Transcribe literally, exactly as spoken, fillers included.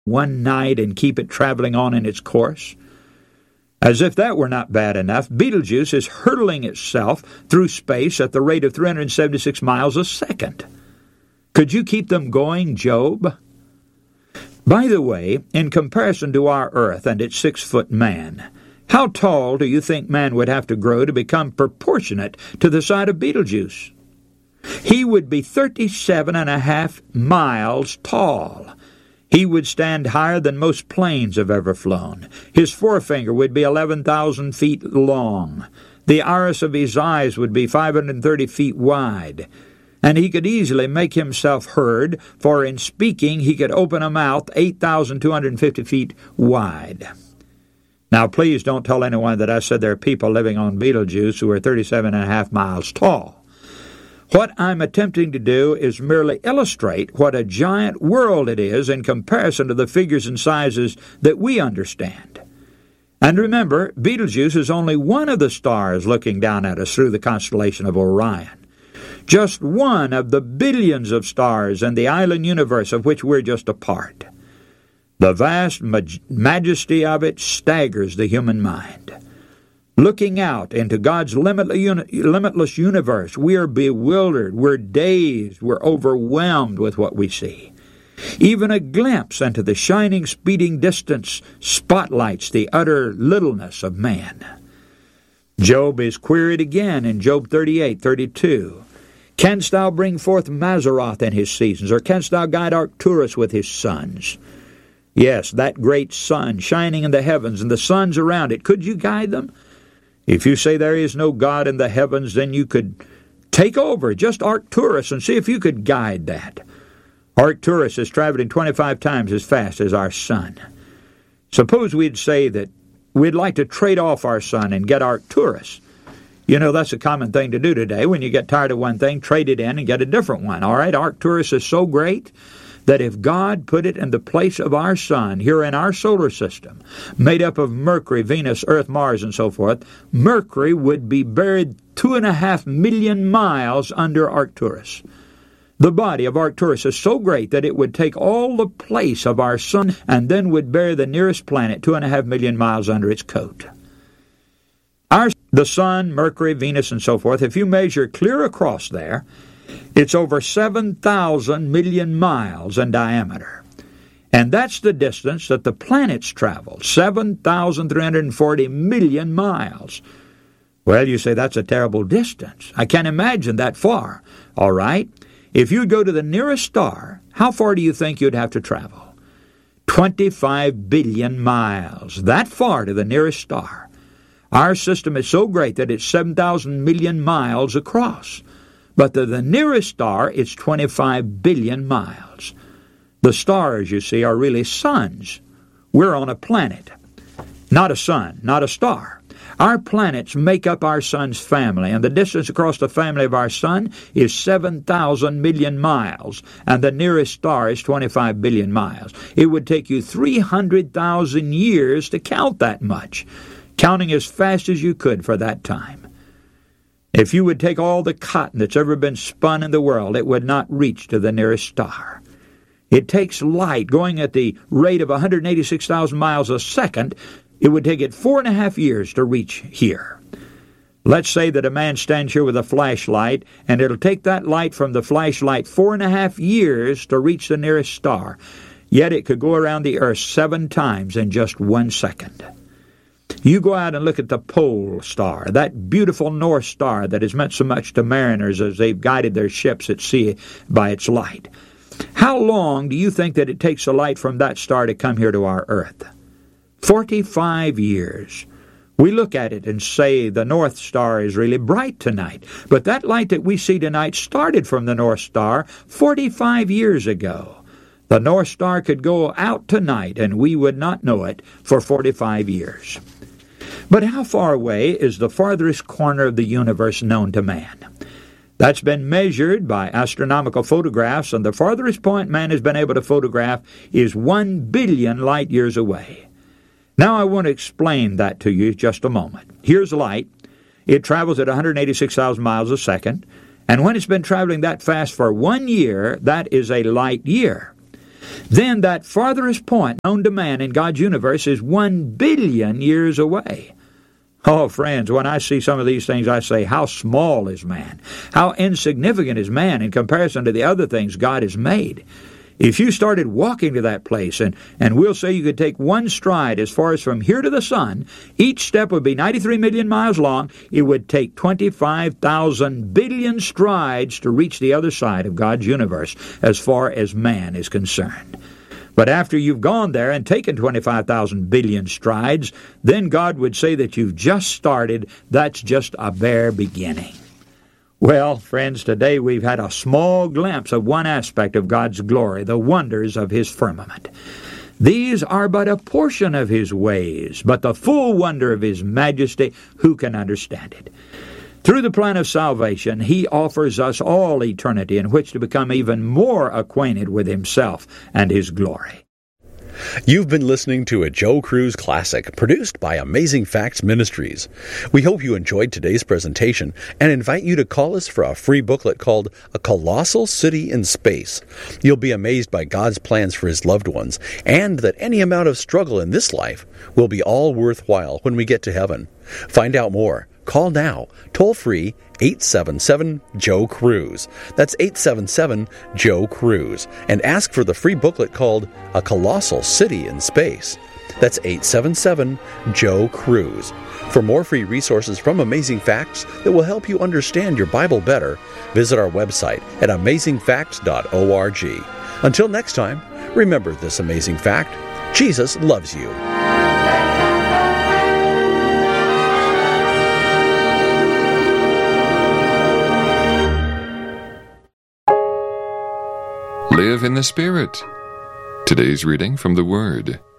one night and keep it traveling on in its course? As if that were not bad enough, Betelgeuse is hurtling itself through space at the rate of three hundred seventy-six miles a second. Could you keep them going, Job? By the way, in comparison to our Earth and its six-foot man, how tall do you think man would have to grow to become proportionate to the size of Betelgeuse? He would be thirty-seven and a half miles tall. He would stand higher than most planes have ever flown. His forefinger would be eleven thousand feet long. The iris of his eyes would be five hundred thirty feet wide. And he could easily make himself heard, for in speaking he could open a mouth eight thousand two hundred fifty feet wide. Now, please don't tell anyone that I said there are people living on Betelgeuse who are thirty-seven and a half miles tall. What I'm attempting to do is merely illustrate what a giant world it is in comparison to the figures and sizes that we understand. And remember, Betelgeuse is only one of the stars looking down at us through the constellation of Orion. Just one of the billions of stars in the island universe of which we're just a part. The vast maj- majesty of it staggers the human mind. Looking out into God's limitless universe, we are bewildered, we're dazed, we're overwhelmed with what we see. Even a glimpse into the shining, speeding distance spotlights the utter littleness of man. Job is queried again in Job thirty-eight thirty-two. Canst thou bring forth Mazzaroth in his seasons, or canst thou guide Arcturus with his sons? Yes, that great sun shining in the heavens and the suns around it, could you guide them? If you say there is no God in the heavens, then you could take over just Arcturus and see if you could guide that. Arcturus is traveling twenty-five times as fast as our sun. Suppose we'd say that we'd like to trade off our sun and get Arcturus. You know, that's a common thing to do today. When you get tired of one thing, trade it in and get a different one. All right, Arcturus is so great that if God put it in the place of our sun here in our solar system, made up of Mercury, Venus, Earth, Mars, and so forth, Mercury would be buried two and a half million miles under Arcturus. The body of Arcturus is so great that it would take all the place of our sun and then would bury the nearest planet two and a half million miles under its coat. Our, the sun, Mercury, Venus, and so forth, if you measure clear across there, it's over seven thousand million miles in diameter. And that's the distance that the planets travel, seven thousand three hundred forty million miles. Well, you say that's a terrible distance. I can't imagine that far. All right. If you go to the nearest star, how far do you think you'd have to travel? twenty-five billion miles. That far to the nearest star. Our system is so great that it's seven thousand million miles across. But to the nearest star, it's twenty-five billion miles. The stars, you see, are really suns. We're on a planet, not a sun, not a star. Our planets make up our sun's family, and the distance across the family of our sun is seven thousand million miles, and the nearest star is twenty-five billion miles. It would take you three hundred thousand years to count that much, counting as fast as you could for that time. If you would take all the cotton that's ever been spun in the world, it would not reach to the nearest star. It takes light going at the rate of one hundred eighty-six thousand miles a second. It would take it four and a half years to reach here. Let's say that a man stands here with a flashlight, and it'll take that light from the flashlight four and a half years to reach the nearest star. Yet it could go around the earth seven times in just one second. You go out and look at the pole star, that beautiful North Star that has meant so much to mariners as they've guided their ships at sea by its light. How long do you think that it takes the light from that star to come here to our Earth? Forty-five years. We look at it and say the North Star is really bright tonight, but that light that we see tonight started from the North Star forty-five years ago. The North Star could go out tonight and we would not know it for forty-five years. But how far away is the farthest corner of the universe known to man? That's been measured by astronomical photographs, and the farthest point man has been able to photograph is one billion light years away. Now I want to explain that to you just a moment. Here's light. It travels at one hundred eighty-six thousand miles a second, and when it's been traveling that fast for one year, that is a light year. then that farthest point known to man in God's universe is one billion years away. Oh, friends, when I see some of these things, I say, how small is man? How insignificant is man in comparison to the other things God has made? If you started walking to that place, and, and we'll say you could take one stride as far as from here to the sun, each step would be ninety-three million miles long. It would take twenty-five thousand billion strides to reach the other side of God's universe as far as man is concerned. But after you've gone there and taken twenty-five thousand billion strides, then God would say that you've just started. That's just a bare beginning. Well, friends, today we've had a small glimpse of one aspect of God's glory, the wonders of His firmament. These are but a portion of His ways, but the full wonder of His majesty, who can understand it? Through the plan of salvation, He offers us all eternity in which to become even more acquainted with Himself and His glory. You've been listening to a Joe Crews Classic, produced by Amazing Facts Ministries. We hope you enjoyed today's presentation and invite you to call us for a free booklet called A Colossal City in Space. You'll be amazed by God's plans for His loved ones, and that any amount of struggle in this life will be all worthwhile when we get to heaven. Find out more. Call now, toll-free, eight seven seven, Joe Crews. That's eight seven seven, Joe Crews. And ask for the free booklet called A Colossal City in Space. That's eight seven seven, Joe Crews. For more free resources from Amazing Facts that will help you understand your Bible better, visit our website at amazing facts dot org. Until next time, remember this amazing fact: Jesus loves you. Live in the Spirit. Today's reading from the Word.